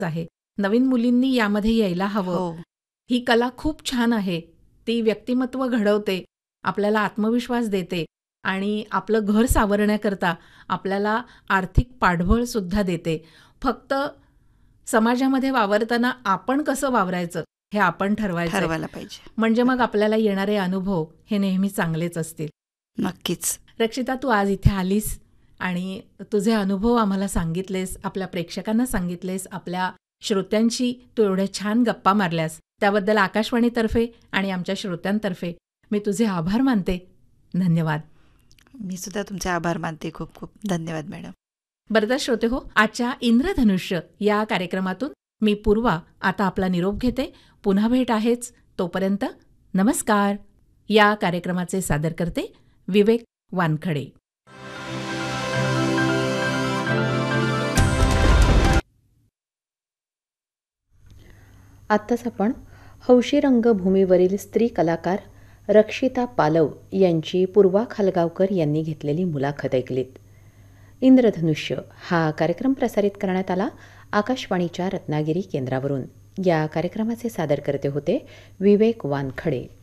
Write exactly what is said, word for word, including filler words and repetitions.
आहे. नवीन मुलींनी यामध्ये यायला हवं. हो. ही कला खूप छान आहे. ती व्यक्तिमत्व घडवते, आपल्याला आत्मविश्वास देते आणि आपलं घर सावरण्याकरता आपल्याला आर्थिक पाठबळ सुद्धा देते. फक्त समाजामध्ये वावरताना आपण कसं वावरायचं हे आपण ठरवायचं आहे. ठरवायला पाहिजे. म्हणजे मग आपल्याला येणारे अनुभव हे नेहमी चांगलेच असतील. नक्कीच. रक्षिता, तू आज इथे आलीस आणि तुझे अनुभव आम्हाला सांगितलेस, आपल्या प्रेक्षकांना सांगितलेस, आपल्या श्रोत्यांशी तू एवढ्या छान गप्पा मारल्यास, त्याबद्दल आकाशवाणीतर्फे आणि आमच्या श्रोत्यांतर्फे मी तुझे आभार मानते. धन्यवाद. मी सुद्धा तुमचे आभार मानते. खूप खूप धन्यवाद मॅडम. बरं तर श्रोते हो, आजच्या इंद्रधनुष्य या कार्यक्रमातून मी पूर्वा आता आपला निरोप घेते. पुन्हा भेट आहेच. तोपर्यंत नमस्कार. या कार्यक्रमाचे सादर करते विवेक वानखडे. आत्ताच आपण हौशी रंगभूमीवरील स्त्री कलाकार रक्षिता पालव यांची पूर्वा खालगावकर यांनी घेतलेली मुलाखत ऐकलीत. इंद्रधनुष्य हा कार्यक्रम प्रसारित करण्यात आला आकाशवाणीच्या रत्नागिरी केंद्रावरून. या कार्यक्रमाचे सादर करते होते विवेक वानखडे.